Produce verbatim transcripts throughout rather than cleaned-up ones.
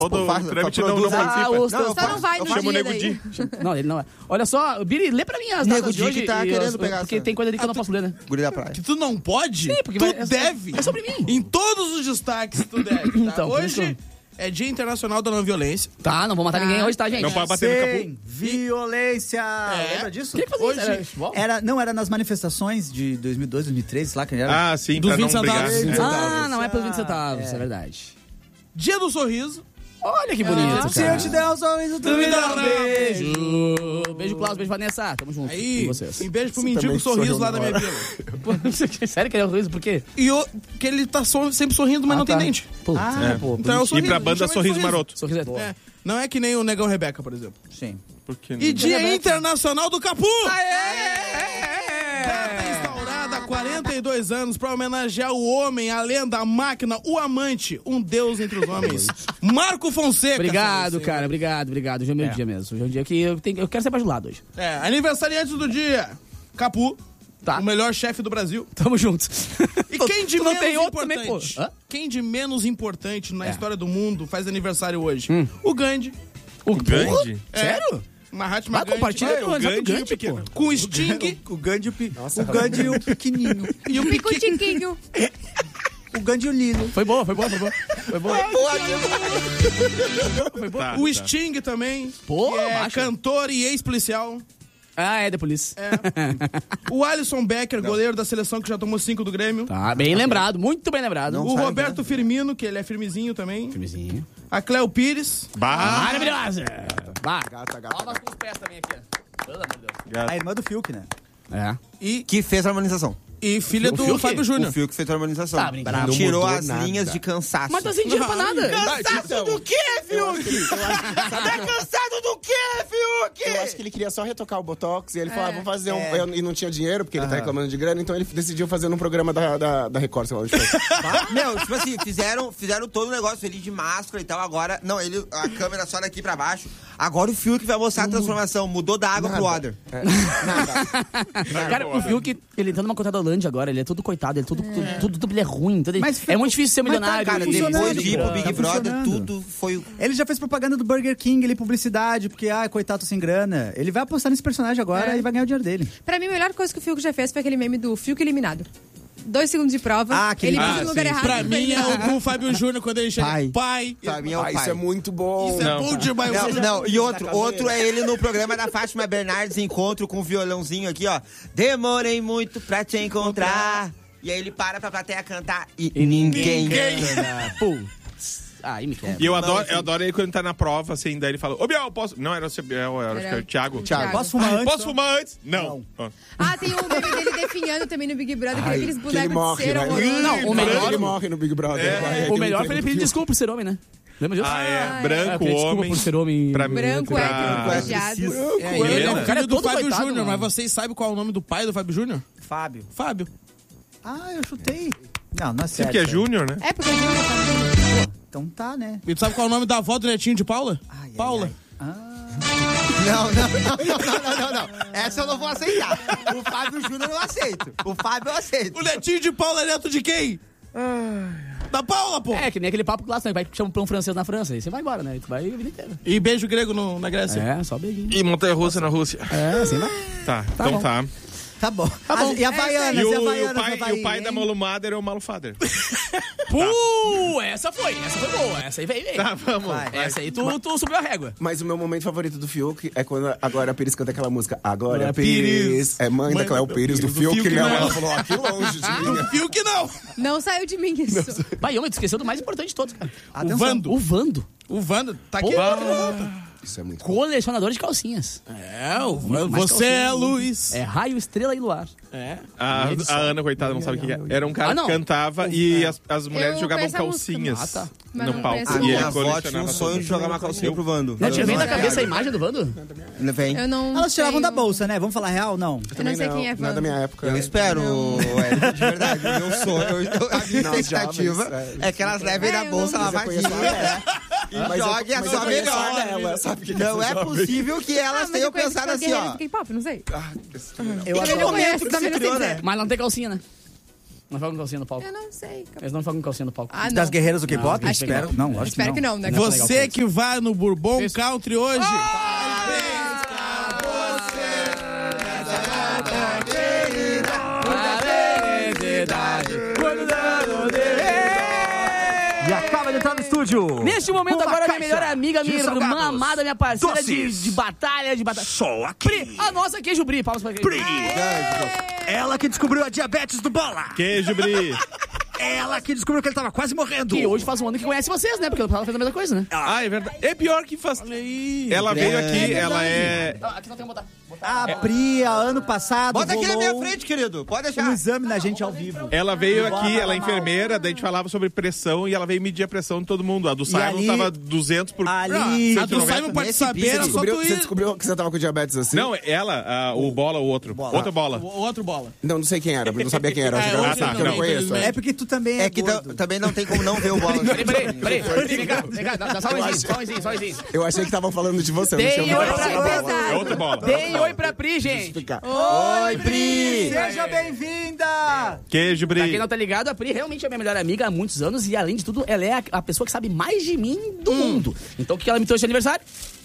Todo faz, trâmite faz, não, não produz- participa. Ah, o Não, eu Só não vai no Chama o dia Nego daí. Di. Não, ele não é. Olha só, Biri, lê pra mim as Nego datas de Di hoje. que tá e querendo as- pegar Porque essa- tem coisa ali que eu não posso ler, né? Guri da praia. Que tu não pode, Sim, porque tu vai- é sobre- deve. é sobre mim. Em todos os destaques, tu deve. Tá? Então, por Hoje isso- é Dia Internacional da Não Violência. Tá, não vou matar Tá. ninguém hoje, tá, gente? Não pode bater no Sem violência. Lembra disso? O que que fazia Hoje- isso? Era futebol? Era, não, era nas manifestações de dois mil e dois, dois mil e treze, sei lá que era. Ah, sim, Dos pra não vinte brigar. centavos. É. Ah, não é pelos vinte centavos, é, verdade. Dia do Sorriso. Olha que bonito, Se eu cara. te der um sorriso, tu Tu me me dá dá um um beijo. Beijo. Beijo, Klaus. Beijo, Vanessa. Tamo junto Aí, com vocês. um beijo pro Você mendigo também sorriso sorriu lá da na minha hora. vila. Sério que ele é um riso? Por quê? E o, que ele tá so- sempre sorrindo, mas Ah, não tá. tem dente. Putz. Ah, pô. Então é o E sorriso. pra a gente banda chama de Sorriso Maroto. Sorriso é É, não é que nem o Negão Rebeca, por exemplo. Sim. Porque E Dia Rebeca. Internacional do Capu. Aê! Data instaurada há quarenta e dois anos para homenagear o homem, a lenda, a máquina, o amante, um deus entre os homens. Marco Fonseca. Obrigado, senhoras e cara. Obrigado, obrigado. Hoje é meu dia mesmo. Hoje é um dia que eu, tenho, eu quero ser bajulado hoje. É, aniversariante do dia, Capu, Tá. o melhor chefe do Brasil. Tamo juntos. E quem de Tu não menos tem outro importante? também, pô? Hã? Quem de menos importante na É. história do mundo faz aniversário hoje? Hum. O Gandhi. O Grande. É, Sério? Mahatma Vai, Gandhi. compartilha É, do o WhatsApp do Gandhi e o Gandhi, pequeno. pô. Com o Sting O Gandhi, o, pi- o Gandhi e o pequenininho. e o Pico Piqui. tiquinho. O Gandhi e o Lilo. Foi boa, foi boa, foi boa. Foi boa. Foi boa. Tá, O tá. Sting também, Pô, que é macho. cantor e ex-policial. Ah, é, da polícia. O Alisson Becker, goleiro da seleção que já tomou cinco do Grêmio. Tá, bem lembrado, muito bem lembrado. Não O sai, Roberto Firmino, que ele é firmezinho também. Filmezinho. A Cléo Pires. Bah, Maravilhosa! Vai. Gata, gata, Palmas gata. com os pés também aqui, ó. Pelo amor de Deus. A gato. irmã do Fiuk, né? É. E, Que fez a harmonização. e filha O do Fiuk? Fábio Júnior. O Fiuk fez a harmonização. Tá brincando. Não Tirou mudou as nada. linhas de cansaço. Mas tá sem dinheiro pra nada. Cansaço do quê, Fiuk? Tá cansado do quê, Fiuk? Eu acho que ele queria só retocar o Botox e ele falou, ah, vou fazer um... É. Eu- e não tinha dinheiro, porque ele tá reclamando de grana, então ele decidiu fazer num programa da, da, da Record, sei lá onde foi. Meu, tipo assim, fizeram, fizeram todo o negócio ali de máscara e tal. Agora, não, ele, a câmera só daqui pra baixo. Agora o Fiuk vai mostrar a transformação. Mudou da água pro water. É, nada. Cara, o Fiuk, ele tá numa coisa da Holândia agora, ele é todo coitado, ele é tudo, tudo, tudo, tudo ele é ruim. Tudo, Mas é muito difícil ser mas tá, milionário. cara, e- funcionando, Depois de ir pro Tá Big Brother, funcionando. tudo foi... Ele já fez propaganda do Burger King, ele publicidade, porque, ah, coitado, tô sem grana. Ele vai apostar nesse personagem agora É. e vai ganhar o dinheiro dele. Pra mim, a melhor coisa que o Fiuk já fez foi aquele meme do Fiuk eliminado. Dois segundos de prova, Ah, aquele- ele Ah, pisa no lugar sim. errado. Pra foi mim é eliminado. o, o Fábio Júnior quando ele chega. Pai. Pai. Pra mim é o Ah, pai. isso é muito bom. Isso é bom demais. Não, Você já- não, e outro, outro é ele no programa da Fátima Bernardes, encontro com o violãozinho aqui, ó. Demorei muito pra te encontrar. E aí ele para pra plateia cantar e, E ninguém. canta. Putz. Aí me quebra. E eu Não, adoro, assim- eu adoro ele quando tá na prova, assim, daí ele fala, ô Biel, posso... Não, era o seu Biel, era, acho que era o Thiago. Thiago. Posso fumar antes? Posso fumar antes? Não. Ó. Ah, tem um meme dele definhando também no Big Brother, que Ai, tem aqueles que ele bonecos de morre, cera né? horrorosos. Não, o melhor- Ele morre no Big Brother. vai, O aquele melhor foi ele tempo pedir do desculpa por ser homem, né? Lembra disso? Ah, é. Ah, Branco, pedir desculpa homem. por ser homem. Pra- Branco, pra- hétero, viajado. É, e ele é o Helena. cara é filho do todo Fábio coitado, Júnior, mano. mas vocês sabem qual é o nome do pai do Fábio Júnior? Fábio. Fábio. Ah, eu chutei. Não, não é Sim, sério. porque é sério. Júnior, né? É, porque o Júnior tá... Então tá, né? E tu sabe qual é o nome da avó do netinho de Paula? Ai, ai, Paula. ai. Ah. Não, não, não, não, não, não, não. Essa eu não vou aceitar. O Fábio Júnior eu aceito. O Fábio eu aceito. O netinho de Paula é neto de quem? Da Paula, pô. É, que nem aquele papo clássico, né? Vai chama um pão francês na França, aí você vai embora, né? Tu vai a vida inteira. E beijo grego no- na Grécia. É, só beijinho. E montanha-russa na Rússia. É, assim vai. Tá, Tá então bom. tá. Tá bom. Tá bom. As- E a Havaianas, E e a o, e o Havaianas pai, vai e o pai ir, da hein? Malumader é o Malufader. Puh, essa foi, essa foi boa. Essa aí veio, veio. Tá, vamos. Vai. Essa aí tu, tu subiu a régua. Mas o meu momento favorito do Fiuk é quando a Glória Pires canta aquela música. A Glória Glória Pires. Pires. É mãe, Mãe da Cléo do- Pires, do, do Fiuk, Fiuk, não. não. Ela falou, ó, que longe de mim. Viu que não? Não saiu de mim isso. Pai, homem, tu esqueceu do mais importante de todos, cara. Atenção. O Vando. O Vando. O Vando tá aqui. Isso é muito bom. Colecionador de calcinhas. É, o Vando. Mais Você é a calcinha. luz. É raio, estrela e luar. É. A, a Ana, coitada, não sabe o que é. Era um cara Ah, não. que cantava e as, as mulheres Eu jogavam conheço a música. calcinhas Ah, tá. Mas no não palco. conheço A a E minha ele avó tinha um colecionava sonho de todas. jogar uma calcinha pro Vando. Não, tinha bem na não cabeça a sei. imagem do Vando? Vem. Eu não Elas tiravam tenho- da bolsa, né? Vamos falar real? Não. Eu não sei Não, quem é não é da Vando. minha época. Eu espero, Érico, de verdade. O meu sonho, eu, eu, a minha Não, expectativa jovens, é que elas levem É, da eu bolsa não- a Mas eu conheço lavadinha a e Mas eu- jogue a mas sua eu conheço melhor. a dela, sabe que Não é possível que Ah, elas mas tenham eu conheço pensado que assim, foi ó. guerreiro do K-pop, não sei. Ah, esse- Eu Eu adoro. não conheço, que também se não sei criou, dizer. né? Mas não tem calcinha, né? Não joga com calcinha no palco. Eu não sei. Eles não jogam com calcinha no palco. Ah, não. Das guerreiras do K-pop? Não, Espero. acho que Não, lógico que Espero não. que não, né? Não. Você que vai no Bourbon Isso. Country hoje. E acaba de entrar no estúdio. Neste momento, Uma agora, minha caixa melhor amiga, minha de irmã salgados. amada, minha parceira de, Doces. de batalha, de batalha. Só aqui. Pri, a nossa queijo Bri. Palmas pra queijo Pri. Ela que descobriu a diabetes do Bola. Queijo, Bri. Ela que descobriu que ele tava quase morrendo. Que hoje faz um ano que conhece vocês, né? Porque ela fez a mesma coisa, né? Ah, é verdade. É pior que faz... Olha aí. Ela veio aqui, É ela é... Ah, aqui não tem que botar. A Pri, ano passado, Bota aqui na minha rolou frente, querido. Pode um deixar. exame na gente ao vivo. Ela veio aqui, ela é enfermeira, daí a gente falava sobre pressão e ela veio medir a pressão de todo mundo. A do Simon ali- tava duzentos por... Ali- A do cento e noventa. Simon pode Nesse saber, piso, era só Descobriu, tu você ir. descobriu que você tava com diabetes assim? Não, ela, a- o bola, o outro. Bola. Outra bola. O outro bola. Não, não sei quem era, porque eu não sabia quem era. É, Acho que era hoje outro, não, que eu não não, conheço. infelizmente. é. É porque tu também é, É que gordo. tam- também não tem como não ver o bola. Peraí, peraí, peraí. Vem cá, vem cá, dá, dá só um oizinho, só um oizinho, só um oizinho. Eu achei que estavam falando de você. eu não Tem tinha oi ouvido pra falar da bola. É outra bola. Deem oi pra Pri, gente. Explicar. Oi, Pri! Seja bem-vinda! Queijo, Pra quem Bri. não tá ligado, a Pri realmente é minha melhor amiga há muitos anos e, além de tudo, ela é a, a pessoa que sabe mais de mim do mundo. Então, o que ela me trouxe de aniversário?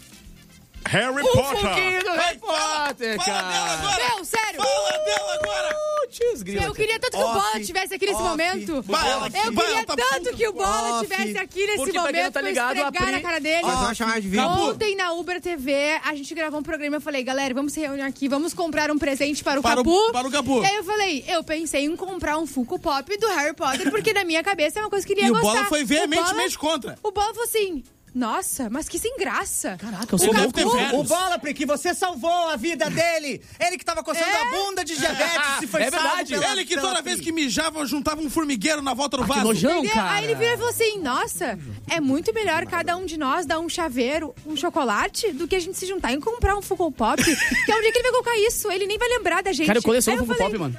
Harry O Potter. Funkinho do Harry Potter, Fala dela cara. agora. Meu, sério. Fala dela agora. Putz, grila, Eu queria tanto que o Off, Bola estivesse aqui nesse off. momento. Vai, ela- Eu vai, queria ela tá tanto puta. que o Bola Off. estivesse aqui nesse Porque, pra quem não momento tá pra eu ligado, a esfregar Pri- na cara dele. Nós vamos chamar de vídeo. Ontem na Uber T V, a gente gravou um programa. Eu falei, galera, vamos se reunir aqui, vamos comprar um presente para o Para o- Capu. para o Capu. E aí eu falei, eu pensei em comprar um Funko Pop do Harry Potter, porque na minha cabeça é uma coisa que ele ia E o gostar. Bola foi O veementemente Bola- contra. O Bola falou assim, nossa, mas que sem graça. Caraca, eu Você sou deve louco. ter velhos. O Bola, Pri, que você salvou a vida dele. Ele que tava coçando É? a bunda de diabetes e foi É salvo verdade. pela- Ele que pela toda Pri. vez que mijava, juntava um formigueiro na volta do Que vaso. nojão, Entendeu? cara. Aí ele virou e falou assim, nossa, é muito melhor cada um de nós dar um chaveiro, um chocolate, do que a gente se juntar e comprar um Funko Pop. Que é o dia que ele vai colocar isso, ele nem vai lembrar da gente. Cara, eu coleciono Aí Funko falei- Pop, mano.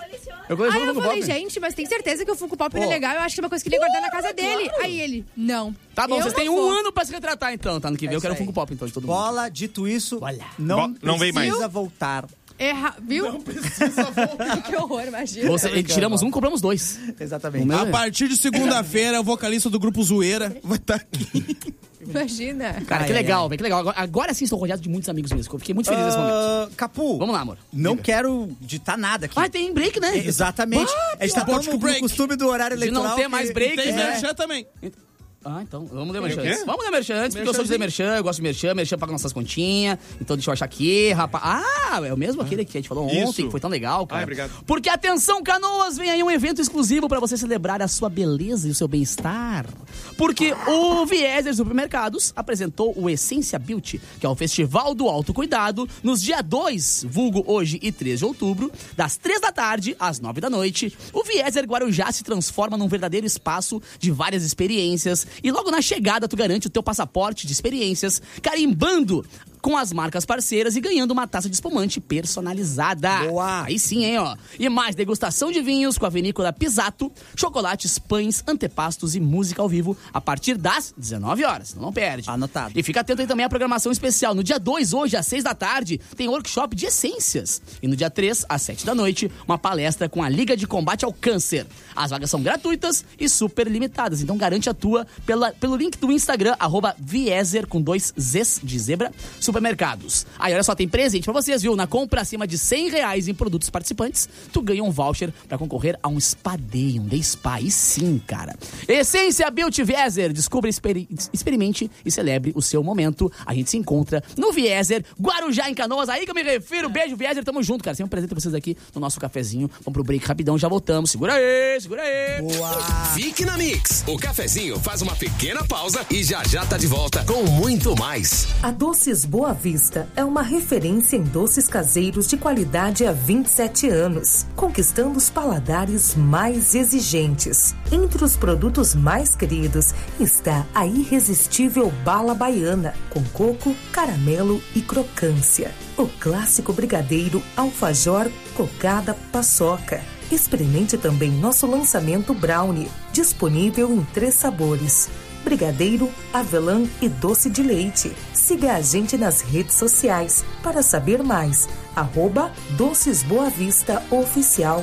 Eu Aí coleciono eu Funko falei, Pop. gente, mas tem certeza que o Funko Pop ele é Pô. legal? Eu acho que é uma coisa que ele ia guardar na casa dele. Aí ele, não. Tá bom, eu vocês não têm um vou. ano pra se retratar, então. Tá, ano que vem eu isso quero aí. Funko Pop, então, de todo mundo. Bola, dito isso, Olha. não, Bo- não vem mais. precisa voltar. Erra, viu? Não precisa voltar. Que horror, imagina. Você, tiramos um, compramos dois. Exatamente. O meu A é- partir de segunda-feira, o vocalista do grupo Zoeira vai estar aqui. Imagina. Cara, Ai, que ai, legal, velho, que legal. Agora, agora sim estou rodeado de muitos amigos mesmo. Eu fiquei muito feliz nesse momento. Ah, Capu, Vamos lá, amor. não Diga. quero ditar nada aqui. Ah, tem break, né? Exatamente. Ah, a gente tá pô, tão no, break. no costume do horário De não eleitoral. ter que- mais break, Tem né? merchan também. Ah, então, vamos ler merchan o quê? antes. Vamos ler merchan antes, porque eu sou de ler merchan, eu gosto de merchan, merchan paga nossas continhas. Então deixa eu achar aqui, rapaz. Ah, é o mesmo aquele que a gente falou ontem, Isso. que foi tão legal, cara. Ai, obrigado. Porque, atenção, Canoas, vem aí um evento exclusivo pra você celebrar a sua beleza e o seu bem-estar. Porque o Vieser Supermercados apresentou o Essência Beauty, que é o Festival do Autocuidado, nos dia dois, vulgo hoje e três de outubro, das três da tarde às nove da noite. O Vieser Guarujá se transforma num verdadeiro espaço de várias experiências e logo na chegada tu garante o teu passaporte de experiências, carimbando com as marcas parceiras e ganhando uma taça de espumante personalizada. Boa! Aí sim, hein, ó. E mais degustação de vinhos com a vinícola Pisato, chocolates, pães, antepastos e música ao vivo a partir das dezenove horas. Não perde. Anotado. E fica atento aí também à programação especial. No dia dois, hoje, às seis da tarde, tem workshop de essências. E no dia três, às sete da noite, uma palestra com a Liga de Combate ao Câncer. As vagas são gratuitas e super limitadas. Então garante a tua pela, pelo link do Instagram, arroba Vieser, com dois Zs de zebra, supermercados. Aí, olha só, tem presente pra vocês, viu? Na compra acima de cem reais em produtos participantes, tu ganha um voucher pra concorrer a um spa day, um day spa. E sim, cara. Essência Beauty Vieser. Descubra, experi- experimente e celebre o seu momento. A gente se encontra no Vieser, Guarujá, em Canoas. Aí que eu me refiro. Beijo, Vieser. Tamo junto, cara. Sempre um prazer ter vocês aqui no nosso cafezinho. Vamos pro break rapidão, já voltamos. Segura aí, segura aí. Fique na Mix. O cafezinho faz uma pequena pausa e já já tá de volta com muito mais. A Doces Boa Vista é uma referência em doces caseiros de qualidade há vinte e sete anos, conquistando os paladares mais exigentes. Entre os produtos mais queridos está a irresistível bala baiana, com coco, caramelo e crocância. O clássico brigadeiro alfajor, cocada, paçoca. Experimente também nosso lançamento brownie, disponível em três sabores: brigadeiro, avelã e doce de leite. Siga a gente nas redes sociais para saber mais. Arroba Doces Boa Vista Oficial.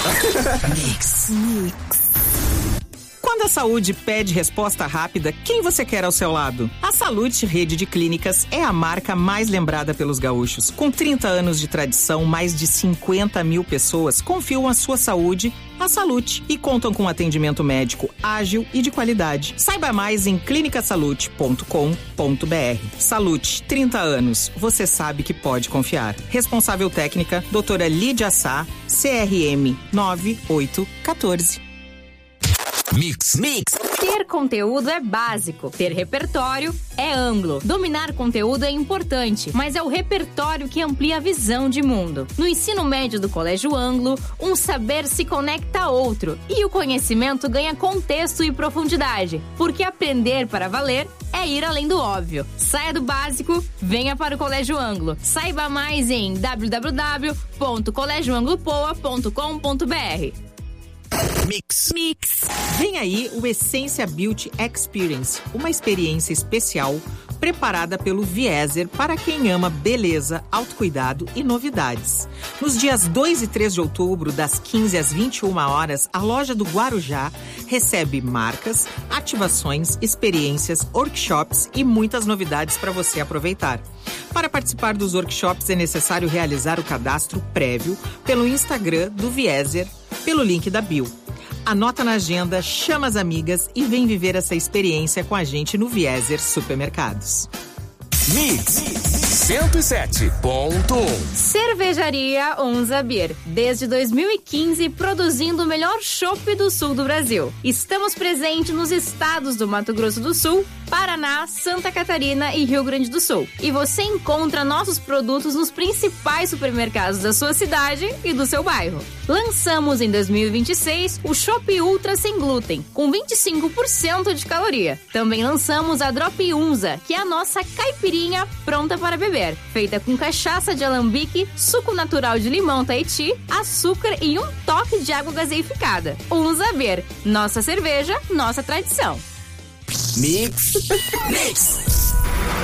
Mix. Mix. Quando a saúde pede resposta rápida, quem você quer ao seu lado? A Salute Rede de Clínicas é a marca mais lembrada pelos gaúchos. Com trinta anos de tradição, mais de cinquenta mil pessoas confiam a sua saúde à Salute e contam com atendimento médico ágil e de qualidade. Saiba mais em clinica salute ponto com ponto b r. Salute, trinta anos. Você sabe que pode confiar. Responsável técnica, doutora Lídia Sá, C R M nove oito um quatro. Mix. Mix. Ter conteúdo é básico. Ter repertório é amplo. Dominar conteúdo é importante, mas é o repertório que amplia a visão de mundo. No ensino médio do Colégio Anglo, um saber se conecta a outro e o conhecimento ganha contexto e profundidade, porque aprender para valer é ir além do óbvio. Saia do básico, venha para o Colégio Anglo. Saiba mais em w w w ponto colégio anglo poa ponto com ponto b r. Mix. Mix. Vem aí o Essência Beauty Experience, uma experiência especial preparada pelo Vieser para quem ama beleza, autocuidado e novidades. Nos dias dois e três de outubro, das quinze às vinte e uma horas, a loja do Guarujá recebe marcas, ativações, experiências, workshops e muitas novidades para você aproveitar. Para participar dos workshops é necessário realizar o cadastro prévio pelo Instagram do Vieser, pelo link da bio. Anota na agenda, chama as amigas e vem viver essa experiência com a gente no Vieser Supermercados. Mix cento e sete ponto um. Cervejaria Onza Beer. Desde dois mil e quinze, produzindo o melhor chopp do sul do Brasil. Estamos presentes nos estados do Mato Grosso do Sul, Paraná, Santa Catarina e Rio Grande do Sul. E você encontra nossos produtos nos principais supermercados da sua cidade e do seu bairro. Lançamos em dois mil e vinte e seis o Chopp Ultra sem glúten, com vinte e cinco por cento de caloria. Também lançamos a Drop Unza, que é a nossa caipirinha pronta para beber, feita com cachaça de alambique, suco natural de limão Tahiti, açúcar e um toque de água gaseificada. Unza Beer, nossa cerveja, nossa tradição. Mix. Mix.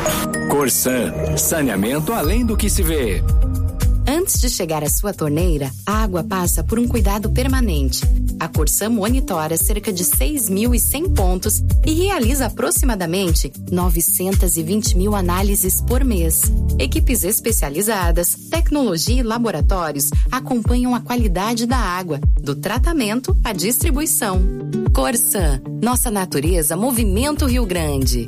Corsan, saneamento além do que se vê. Antes de chegar à sua torneira, a água passa por um cuidado permanente. A Corsan monitora cerca de seis mil e cem pontos e realiza aproximadamente novecentas e vinte mil análises por mês. Equipes especializadas, tecnologia e laboratórios acompanham a qualidade da água, do tratamento à distribuição. Corsan, nossa natureza, Movimento Rio Grande.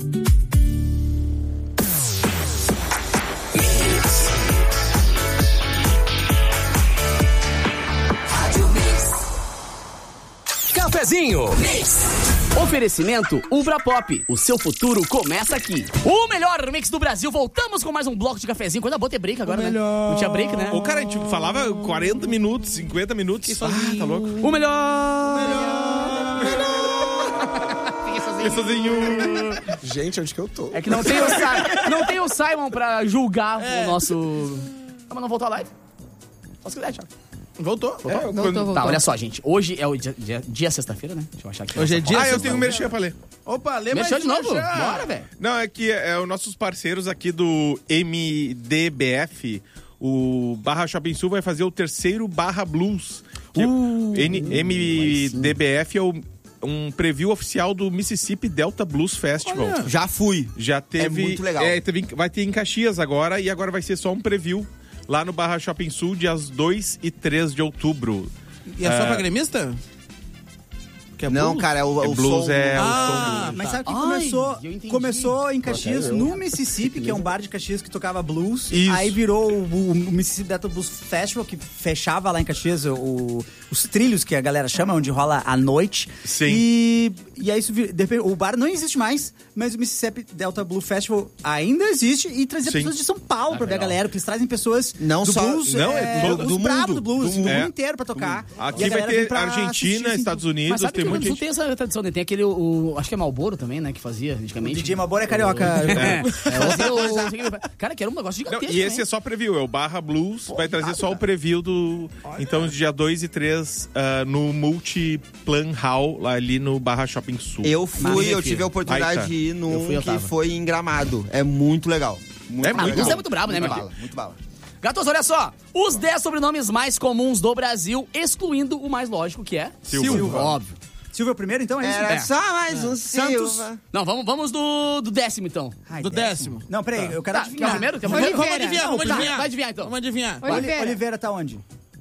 Cafezinho. Oferecimento Ubra Pop. O seu futuro começa aqui. O melhor mix do Brasil. Voltamos com mais um bloco de cafezinho. Coisa boa ter break agora, o né? Melhor. Não tinha break, né? O cara, a gente falava quarenta minutos, cinquenta minutos. Ah, tá louco. O melhor. O melhor. Fiquei sozinho. Gente, onde que eu tô? É que não tem o, Sa- não tem o Simon pra julgar é. o nosso... Ah, mas não voltou a live? Posso quiser, Thiago. Voltou? Voltou? É, voltou, voltou. Tá, olha só, gente. Hoje é o dia, dia, dia sexta-feira, né? Deixa eu achar aqui. Hoje é dia Ah, eu tenho um merchan pra ler. Opa, lê mais Merchan de novo? merchan. Bora, velho. Não, é que é, os nossos parceiros aqui do M D B F, o Barra Shopping Sul vai fazer o terceiro Barra Blues. Que Uh, N- M D B F é o, um preview oficial do Mississippi Delta Blues Festival. Olha. Já fui. Já teve. É muito legal. É, teve, vai ter em Caxias agora e agora vai ser só um preview lá no Barra Shopping Sul, dias dois e três de outubro. E é só É. pra gremista? Que é Não, blues? cara, é o, É o blues som. é Ah, o som. Mas sabe o que Ai, começou? eu entendi. Começou em Caxias, no Mississippi, que é um bar de Caxias que tocava blues. Isso. Aí virou o, o Mississippi Delta Blues Festival, que fechava lá em Caxias o, os trilhos, que a galera chama, onde rola a noite. Sim. E, e aí isso, vir- de repente, o bar não existe mais, mas o Mississippi Delta Blues Festival ainda existe e trazia Sim. pessoas de São Paulo pra ver a galera, porque eles trazem pessoas Não do só- blues, não, é é, todo- os do bravos mundo, do blues, do do mundo mundo. inteiro pra tocar. E a Aqui vai galera vem ter pra assistir, Argentina, assim, Estados Mas Unidos, sabe que tem o Rio muita Grande do Sul gente. tem essa tradição, né? Tem aquele, o, acho que é Marlboro também, né? Que fazia O antigamente. D J Malboro é carioca. É. Fazia o- Cara, que era um negócio Não, gigantesco, e esse né? é só preview, é o Barra Blues, vai trazer só o preview do... Então, dia dois e três uh, no Multiplan Hall, lá ali no Barra Shopping Sul. Eu fui, Mas, eu filho, tive a oportunidade aí tá. de ir Eu num fui, eu que tava. foi em Gramado. É muito legal. Muito É Ah, muito mas legal. é muito brabo, né, muito meu? bala, muito bala. Gatos, olha só. Os dez sobrenomes mais comuns do Brasil, excluindo o mais lógico, que é... Silva. Silva. Óbvio. Silva é o primeiro, então? É isso? Era É. só mais um Santos. Silva. Não, vamos, vamos do, do décimo, então. Ai, Do décimo. Não, peraí, eu quero Tá, quer o adivinhar. primeiro? Quer o Vamos, primeiro? vamos adivinhar, vamos Tá, adivinhar. vai adivinhar, então. Vamos adivinhar. Oli- Oliveira. Oliveira tá onde?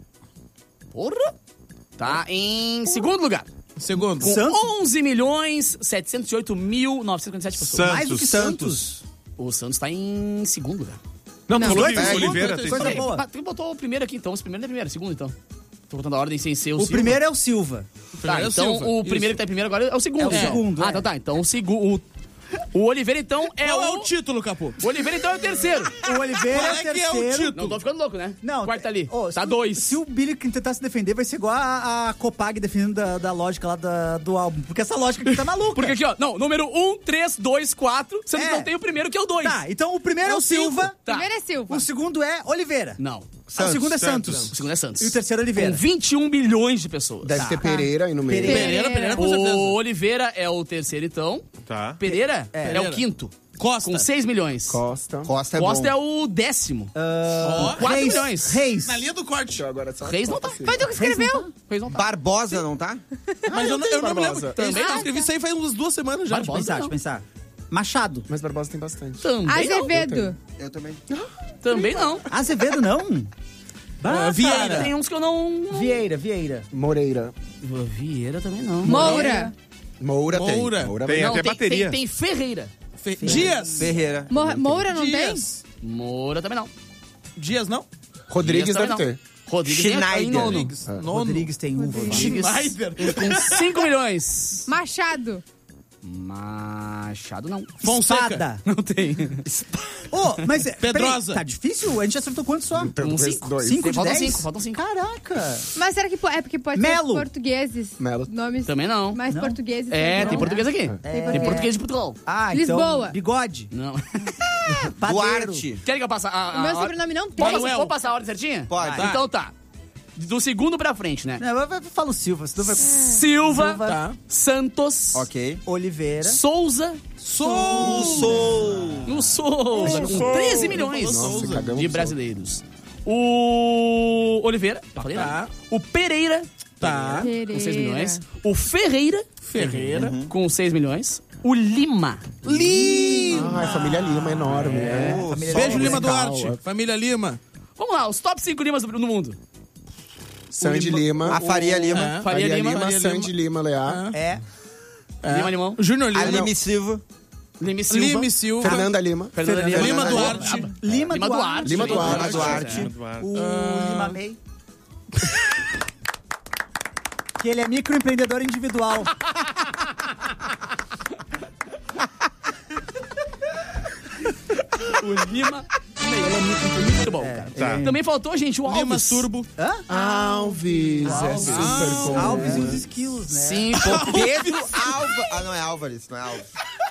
Porra. Tá em segundo lugar. Segundo. Com Santos? onze milhões setecentos e oito mil novecentos e cinquenta e sete pessoas. Santos. Mais do que Santos. O Santos tá em segundo lugar. Não, tu falou dois, que é, Oliveira coisa tem boa. cinco. boa. Mas tu botou o primeiro aqui, então. Esse primeiro não é primeiro, é segundo, então. Tô botando a ordem sem ser o, O Silva. primeiro é o Silva. Tá, primeiro é o então Silva. o primeiro Isso. que tá em primeiro agora é o segundo. É o segundo, Ah, é. então tá. Então o segundo... O Oliveira, então, é Qual o... é o título, Capu? O Oliveira, então, é o terceiro. O Oliveira Qual é é o que é o terceiro. título? Não tô ficando louco, né? Não, O quarto tá ali. Ô, Tá se- dois. Se o Billy tentar se defender, vai ser igual a, a Copag defendendo da, da lógica lá da- do álbum. Porque essa lógica aqui tá maluca. Porque aqui, ó, não, número um, três, dois, quatro, sendo que É. não tem o primeiro, que é o dois. Tá, então o primeiro é, É o o cinco. Silva. Tá. Primeiro é Silva. O segundo é Oliveira. Não. Ah, o segundo é Santos. Santos. O segundo é Santos. E o terceiro é Oliveira. Com vinte e um bilhões de pessoas. Deve ter Pereira aí no meio. Pereira. Pereira, Pereira, com certeza. O Oliveira é o terceiro, então. Tá. Pereira é, Pereira. o quinto. Costa. Com seis milhões. Costa. Costa é Costa bom. é o décimo. Ó, quatro Reis. milhões. Reis. Na linha do corte. Agora só Reis não tá. Foi tu que escreveu? Reis não tá. Barbosa, não tá? Mas eu, não- eu não me lembro. Barbosa. Também Ah, eu escrevi isso aí faz umas duas semanas já. Barbosa. Pensar, deixa eu pensar. Machado. Mas Barbosa tem bastante. Também não. Azevedo. Eu também. Também não. Azevedo, não? Bah, Vieira. cara. Tem uns que eu não... Vieira, Vieira. Moreira. Vieira também não. Moura. Moura, Moura. tem. Moura Tem Não, até tem, bateria. Tem, tem Ferreira. Fe- Dias. Ferreira. Mo- Moura não tem? Dias. Moura também não. Dias, não? Rodrigues Dias deve também não. ter. Rodrigues tem Schneider. em nono. Rodrigues. Nono. Rodrigues tem um. Schneider. Com cinco milhões. Machado. Machado não. Fonseca. Espada. Não tem. Ô, mas... é, Pedrosa. peraí, tá difícil? A gente acertou quanto só? Um Dois. cinco. Dois. Cinco de Faltam dez? cinco, faltam cinco. Caraca. Mas será que po- é porque pode Melo. ser portugueses? Melo. Nomes Também não. mais Não. portugueses. É, não? tem português aqui. É. Tem português de Portugal. Ah, Lisboa. então... Bigode. Não. Padeiro. Duarte. Querem que eu passe a, a, O meu a- sobrenome não tem. Posso, Manuel. vou passar a ordem certinha? Pode. Tá. Então tá. Do segundo pra frente, né? Não, vai- vai- fala o Silva, senão vai... Silva, Silva. Tá. Santos, Ok. Oliveira. Souza, Sou. Sou. o Souza, com treze milhões Nossa, cagamos de no brasileiros. O Oliveira, já falei, Tá. né? O Pereira, Tá. Pereira. com seis milhões. O Ferreira, Ferreira. com seis milhões. O Lima, Lima. Ai, família Lima, enorme. É. Família Beijo, Lima. Lima musical, Duarte. é. Família Lima. vamos lá, os top cinco Limas do, do mundo. Sandy Lima. A Faria Lima. É. Faria Faria Lima, Lima, Faria Sandy Lima, Leá. É. É. Lima Limão, Júnior Lima. Alime Silva. Lima Silva, Lima e Silva. Fernanda Lima. Fernanda Lima, Lima Fernanda Duarte. Lima, Lima Duarte. Duarte. Lima Lima Duarte. Duarte. Eduardo. O Ah. Lima May. Que ele é microempreendedor individual. o Lima. Ele é muito, muito bom, cara. Tá. Também faltou, gente, o Alves. Lima Turbo. Hã? Alves. É super comum. Alves e os skills, né? Sim, pô. Pedro Alva. Ah, não é Álvares, não é Alves.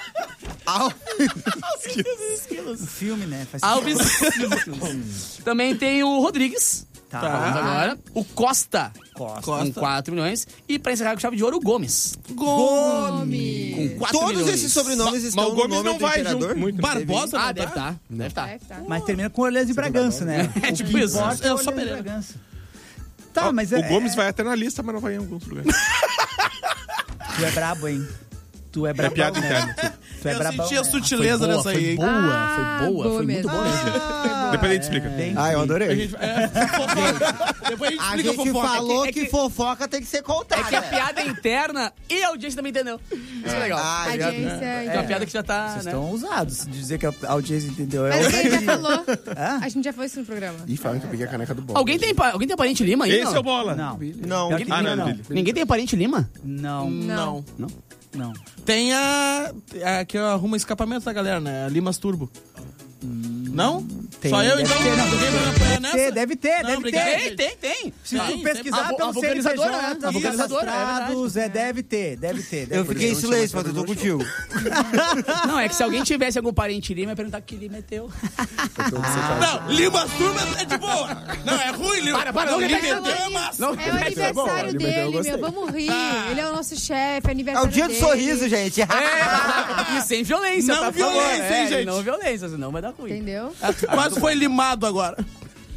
Alves. O filme, né? Faz Alves. Também tem o Rodrigues. Tá. Falamos agora. O Costa. Costa. Com quatro milhões. E pra encerrar com chave de ouro, o Gomes. Gomes. Com quatro Todos milhões. esses sobrenomes Mas estão o no Gomes nome não do vai imperador. junto muito. Barbosa Ah, não deve tá? estar. Deve estar. Deve tá. Mas termina com Orleans e Bragança, né? É, O tipo que isso. importa É é só Orleans e Pereira. Bragança. Tá, mas é... O Gomes vai até na lista, mas não vai em alguns lugares. Tu é brabo, hein? Tu é É brabo, piada né? interna. Tu é Eu brabão, senti a né? sutileza Foi boa, nessa aí. foi hein? boa, Ah, foi boa, boa foi muito mesmo. boa mesmo. Depois a gente explica. Bem, Ah, eu adorei. A gente, é, fofoca. Depois a gente A explica gente fofoca. falou É que- que, é que- fofoca tem que ser contada. É que a piada é interna e a audiência também entendeu. Isso é legal. Ah, A já- audiência. É uma piada que já tá, Vocês né? estão ousados de dizer que a audiência entendeu. É Mas a gente já ousadia. falou. Hã? A gente já foi isso no programa. Ih, fala que eu peguei a caneca do bolo. Alguém tem, pa- alguém tem parente Lima aí? Esse não? é o Bola. Não. Não. Pior que Ah, não, não. Billy. Ninguém tem parente Lima? Não. Não. Não? Não. Tem a, a que arruma escapamento da galera, né? A Limas Turbo. Não? Tem, Só eu, deve então? ter, não. Ninguém vai me apoiar nessa? Ter, deve ter, Não, deve obrigado. ter. Tem, tem, tem. Se Tem, tu tem. pesquisar A vo- a pelo vocalizadora, C N P J, né? A vocalizadora, é cadastrados, é, deve ter, deve ter. Deve Eu ter. fiquei em silêncio, mas eu tô contigo. Não, é que se alguém tivesse algum parente Lima, ia perguntar que Lima é teu. Não, Limas Turbo é de boa. Não, é ruim, Limas. Para, para, não Limas repete. Turbo é massa. Não, É o aniversário Ele meteu, eu dele, gostei. meu. Vamos rir. Ele é o nosso chefe, É aniversário o dia do dele. sorriso, gente. É, e sem violência, Não tá violência, falando, hein, é, gente? Não violência, senão vai dar ruim. Entendeu? Quase foi limado agora.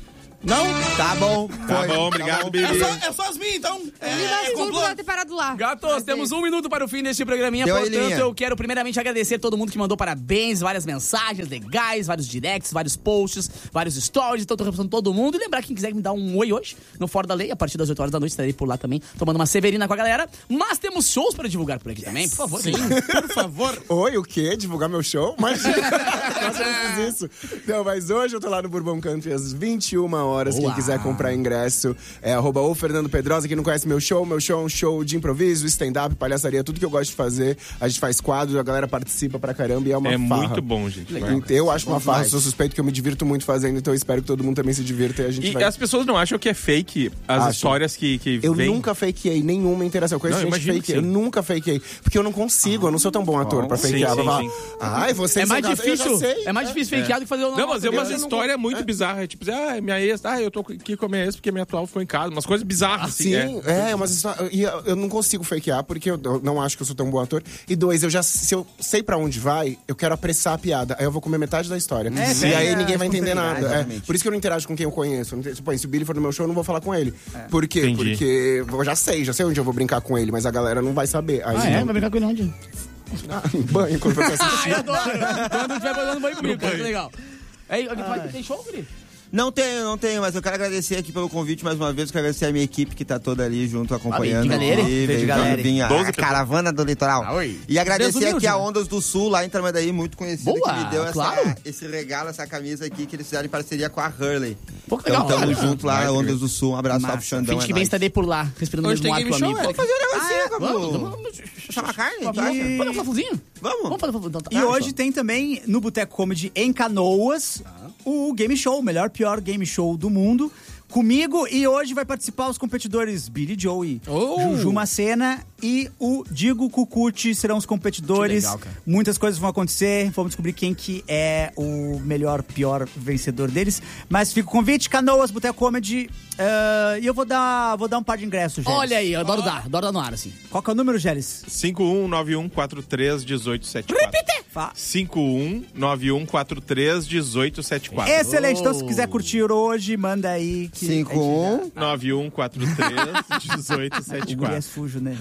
Não? Tá bom. Tá foi. bom, obrigado, bom. Bibi. É só, é só as minhas, então. É, Ele é vai por complô. ter parado lá. Gatos, temos um minuto para o fim deste programinha, Deu aí, portanto Liminha. eu quero primeiramente agradecer todo mundo que mandou parabéns, várias mensagens legais, vários directs, vários posts, vários stories, então tô representando todo mundo. E lembrar quem quiser me dar um oi hoje, no Fora da Lei, a partir das oito horas da noite, estarei por lá também, tomando uma severina com a galera. Mas temos shows para divulgar por aqui também, por favor. Sim, por favor. Oi, o quê? Divulgar meu show? Mas Nossa, eu não fiz isso. Não, mas hoje eu tô lá no Bourbon Country às vinte e uma horas. Boa. Quem quiser comprar ingresso é arroba o Fernando Pedrosa. Quem não conhece meu show, meu show é um show de improviso, stand-up, palhaçaria, tudo que eu gosto de fazer. A gente faz quadro, a galera participa pra caramba e é uma É farra. muito bom, gente. Vai. Eu acho uma farra, sou suspeito que eu me divirto muito fazendo, então eu espero que todo mundo também se divirta e a gente E vai... as pessoas não acham que é fake as Acho. histórias que, que Eu vêm? nunca fakeei nenhuma interação. Eu conheço Não, gente imagino fake. que Eu sim. nunca fakeei. Porque eu não consigo, eu não sou tão bom ator pra Sim, fakear. sim, Pra falar, sim. ai, vocês É mais são casados." Eu já difícil, sei. é mais difícil fakear do que fazer o Não, mas é umas eu não- histórias muito é. bizarras. Tipo, ah, minha ex, ah, eu tô aqui com a minha ex porque minha atual ficou em casa. Umas coisas bizarras, assim. Sim, é, é umas histórias. E eu, eu não consigo fakear porque eu, eu não acho que eu sou tão bom ator. E dois, eu já, se eu sei pra onde vai, eu quero apressar a piada. Aí eu vou comer metade da história. É, e pega aí ninguém a vai entender nada. É. exatamente. Por isso que eu não interajo com quem eu conheço. Não tem- Tipo, se o Billy for no meu show, eu não vou falar com ele. Por quê? Entendi. Porque eu já sei, já sei onde eu vou brincar com ele, mas a galera não vai saber. Aí Ah, é? não- Vai brincar com ele onde? Ah, em banho, quando eu for assistir. Ai, adoro. Quando tiver fazendo banho comigo, cara, que legal. Aí, vai- tem show, Guri? Não tenho, não tenho, mas eu quero agradecer aqui pelo convite mais uma vez. Quero agradecer a minha equipe que tá toda ali junto, acompanhando. Valeu, diga aqui. nele. Veio- Diga nele. vim a, doze a pessoas. caravana do litoral. Ah, oi. E agradecer Desumilde, aqui a né? Ondas do Sul, lá em Tramandaí, muito conhecido, Boa, que me deu essa, claro. esse regalo, essa camisa aqui, que eles fizeram em parceria com a Hurley. Pô, que Então legal. tamo Cara. junto lá, Ondas do Sul. Um abraço lá pro Xandão. Finge é que bem nóis. estarei por lá, respirando o Hoje mesmo tem ar que o game amigo. show, Vamos fazer um negocinho, Vamos, Gabu. vamos. Chama a carne, tu Vamos, acha? vamos no Flafuzinho? Vamos. Vamos fazer o Flafuzinho. E hoje tem também, no Boteco Comedy em Canoas, o Game Show, o melhor, pior game show do mundo. Comigo, e hoje vai participar os competidores Billy Joey, Oh. Juju Macena e o Digo Cucucci serão os competidores. Que legal, cara. Muitas coisas vão acontecer, vamos descobrir quem que é o melhor, pior vencedor deles. Mas fica o convite, Canoas, Boteco Comedy, ah, e eu vou dar, vou dar um par de ingressos, Gélis. Olha aí, eu adoro dar, adoro dar no ar, assim. Qual que é o número, Gélis? cinco um nove um quatro três um oito sete quatro. Repite! Fa- cinco um nove um quatro três um oito sete quatro. Excelente, então se quiser curtir hoje, manda aí. que cinco a gente um nove um quatro três um oito sete O guri é quatro. sujo, né?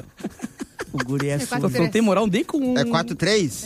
O guri é sujo. quatro Não tem moral nem com... É quatro três?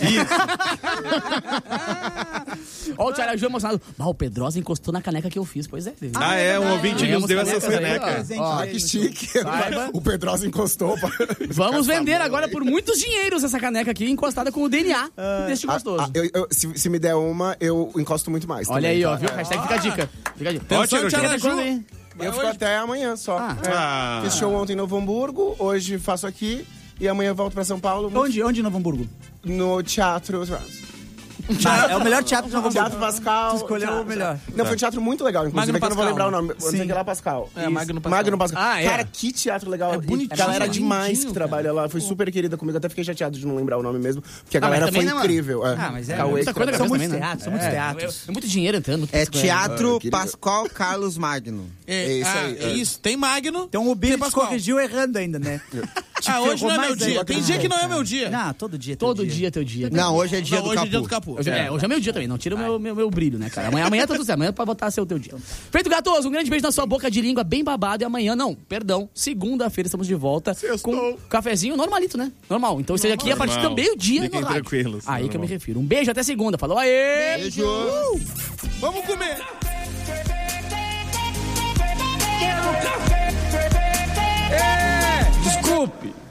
Ó, o Tiaraju emocionado. Ah, o Pedrosa encostou na caneca que eu fiz, pois é. Ah, é, um ouvinte nos Ganhamos deu essa canecas aí, caneca. Presente Ó, Ah, que chique. Saiba. O Pedrosa encostou. pra- Vamos ficar vender sabor, agora hein? por muitos dinheiros essa caneca aqui, encostada com o D N A deste gostoso. Ah, eu- eu- se, se me der uma, eu encosto muito mais. Olha também, aí, tá? ó, viu? Hashtag fica a dica. Fica a dica. Ó, Atenção, Tiaraju. Tiaraju. Quando, hein? Eu fico até amanhã só. Ah. É. Ah. Fiz show ontem em Novo Hamburgo, hoje faço aqui e amanhã volto pra São Paulo Onde, onde em Novo Hamburgo? no Teatro... Ah, é o melhor teatro de Novo Hamburgo. Teatro Pascal. Tu escolheu Teatro- o melhor. Não, foi um teatro muito legal, inclusive. Magno É que eu não vou Pascal. lembrar o nome. Não sei Sim. que lá, Pascal. É, Isso. Magno Pascal. Magno Pascal. Ah, é. Cara, que teatro legal. É E bonitinho, a galera é demais lindinho, que trabalha lá. Foi super querida comigo. Até fiquei chateado de não lembrar o nome mesmo. Porque a Ah, mas galera também, foi né, mano? incrível. É. Ah, mas é Cauê muita que coisa trabalha. São também, muitos né? teatros, são muitos É, teatros. É muito dinheiro entrando. muito É coisa. Teatro eu queria- Pascoal Carlos Magno. É, É isso ah, aí, é é. isso. Tem Magno. Então o Billy tem te Pascoal. corrigiu errando ainda, né? Ah, hoje não é meu mais dia. ainda. Tem dia que não é meu dia. Não, todo dia. é teu Todo dia é teu dia. cara. Não, hoje é dia Não, do hoje Capu. é dia do Capu. Hoje é, hoje é meu dia também, não tira o meu, meu, meu brilho, né, cara? Amanhã, amanhã tá tudo certo, amanhã pode botar ser o teu dia. Feito, Gatoso, um grande beijo na sua boca de língua, bem babado. E amanhã, não, perdão, segunda-feira estamos de volta Sextou. com um cafezinho normalito, né? Normal. Então esteja aqui a partir do Normal. meio-dia Fiquem no rádio. tranquilos, Aí que eu me normal. refiro. Um beijo, até segunda. Falou, aê! Beijo. Vamos comer. Desculpe.